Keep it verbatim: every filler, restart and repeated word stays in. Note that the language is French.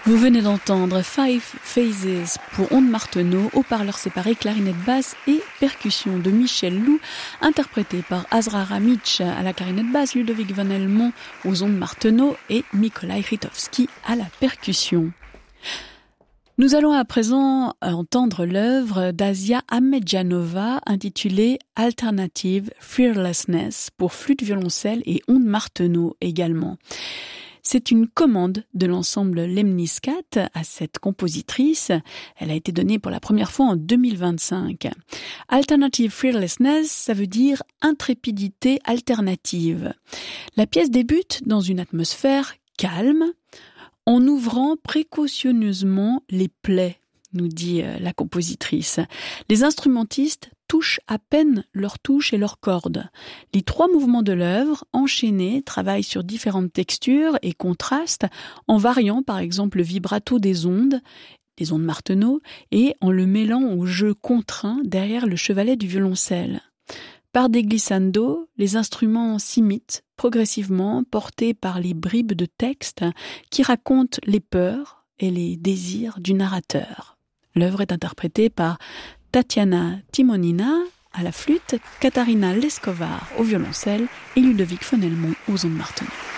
Vous venez d'entendre Five Phases pour ondes Martenot, haut-parleurs séparés, clarinette basse et percussion de Michel Lou, interprété par Azra Ramic à la clarinette basse, Ludovic Van Helmont aux ondes Martenot et Nikolai Rytovski à la percussion. Nous allons à présent entendre l'œuvre d'Asia Ahmedjanova intitulée Alternative Fearlessness pour flûte violoncelle et ondes Martenot également. C'est une commande de l'ensemble Lemniscat à cette compositrice. Elle a été donnée pour la première fois en deux mille vingt-cinq. Alternative Fearlessness, ça veut dire intrépidité alternative. La pièce débute dans une atmosphère calme, en ouvrant précautionneusement les plaies, nous dit la compositrice. Les instrumentistes touchent à peine leurs touches et leurs cordes. Les trois mouvements de l'œuvre, enchaînés, travaillent sur différentes textures et contrastent, en variant par exemple le vibrato des ondes, des ondes Martenot, et en le mêlant au jeu contraint derrière le chevalet du violoncelle. Par des glissando, les instruments s'imitent progressivement, portés par les bribes de texte qui racontent les peurs et les désirs du narrateur. L'œuvre est interprétée par Tatiana Timonina à la flûte, Katarina Leskovar au violoncelle et Ludovic Van Helmont aux ondes Martenot.